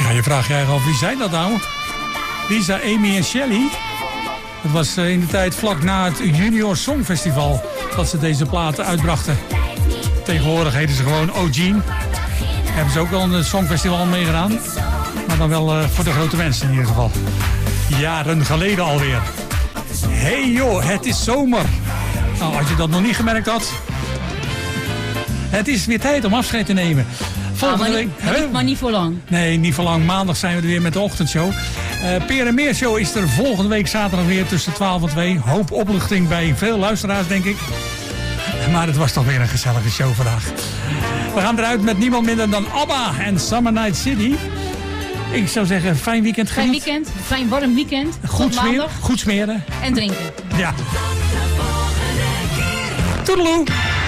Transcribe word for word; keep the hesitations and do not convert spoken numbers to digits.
Ja, je vraagt je eigenlijk af, wie zijn dat nou? Lisa, Amy en Shelley. Het was in de tijd vlak na het Junior Songfestival dat ze deze platen uitbrachten. Tegenwoordig heten ze gewoon O'Gene. Hebben ze ook wel een songfestival meegedaan. Maar dan wel uh, voor de grote mensen in ieder geval. Jaren geleden alweer. Hey joh, het is zomer. Nou, als je dat nog niet gemerkt had. Het is weer tijd om afscheid te nemen. Volgende ah, maar, week, niet, maar, niet, maar niet voor lang. Nee, niet voor lang. Maandag zijn we er weer met de ochtendshow. Uh, Peer en Meer Show is er volgende week zaterdag weer tussen twaalf en twee. Hoop opluchting bij veel luisteraars, denk ik. Maar het was toch weer een gezellige show vandaag. We gaan eruit met niemand minder dan ABBA en Summer Night City. Ik zou zeggen, fijn weekend. Fijn weekend, fijn warm weekend. Goed, smeer, goed smeren. En drinken. Ja. Toedeloe.